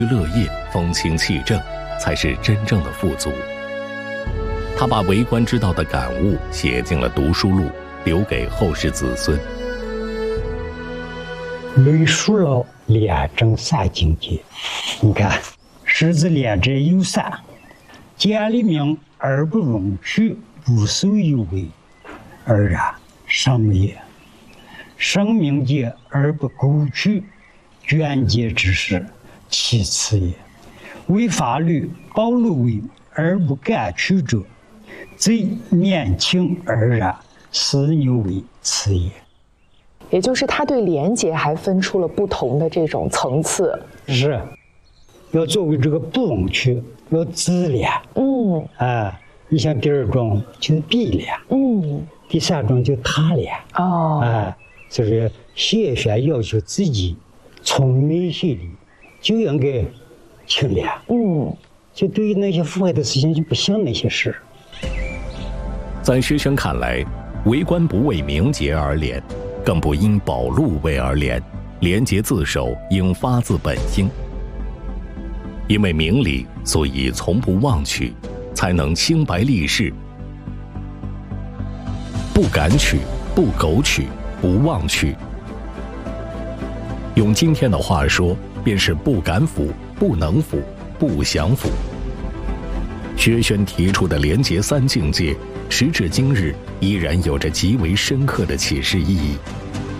乐业、风清气正，才是真正的富足。他把为官之道的感悟写进了读书录，留给后世子孙。 论述了廉政三境界。你看，狮子廉者有三：见利名而不容取，不受有为；二然，上也；生命节而不苟取，捐节之事，其次也；为法律保路为而不敢取者，贼年轻而然，私牛为次也。 也就是他对廉洁还分出了不同的这种层次。 是，要作为这个不容取，要自廉。你像第二种就是必廉。第三种就他廉。就是先选要求自己从内心里就应该清廉。就对于那些腐败的事情就不想那些事。 在师生看来，为官不为名节而廉，更不因保路为而廉，廉洁自守应发自本心。因为明理，所以从不妄取，才能清白立世。不敢取，不苟取，不妄取。用今天的话说，便是不敢腐，不能腐，不想腐。薛轩提出的廉洁三境界，时至今日依然有着极为深刻的启示意义。